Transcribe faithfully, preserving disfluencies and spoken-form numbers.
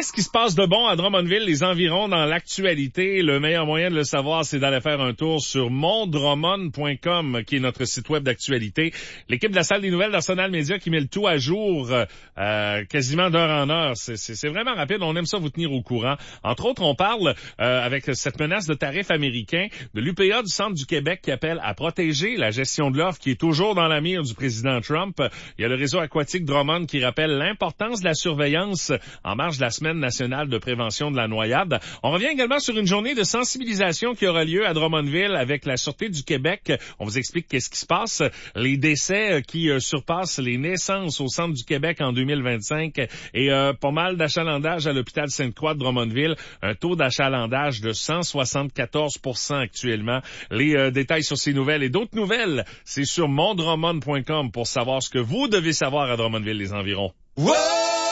Qu'est-ce qui se passe de bon à Drummondville, les environs dans l'actualité? Le meilleur moyen de le savoir, c'est d'aller faire un tour sur mon drummond point com, qui est notre site web d'actualité. L'équipe de la salle des nouvelles d'Arsenal Media qui met le tout à jour euh, quasiment d'heure en heure. C'est, c'est, c'est vraiment rapide. On aime ça vous tenir au courant. Entre autres, on parle euh, avec cette menace de tarifs américains de l'U P A du Centre du Québec qui appelle à protéger la gestion de l'offre qui est toujours dans la mire du président Trump. Il y a le réseau aquatique Drummond qui rappelle l'importance de la surveillance en marge de la semaine nationale de prévention de la noyade. On revient également sur une journée de sensibilisation qui aura lieu à Drummondville avec la Sûreté du Québec. On vous explique qu'est-ce qui se passe. Les décès qui euh, surpassent les naissances au Centre du Québec en deux mille vingt-cinq et euh, pas mal d'achalandage à l'hôpital Sainte-Croix de Drummondville. Un taux d'achalandage de cent soixante-quatorze pour cent actuellement. Les euh, détails sur ces nouvelles et d'autres nouvelles, c'est sur mon drummond point com pour savoir ce que vous devez savoir à Drummondville, les environs. Wow!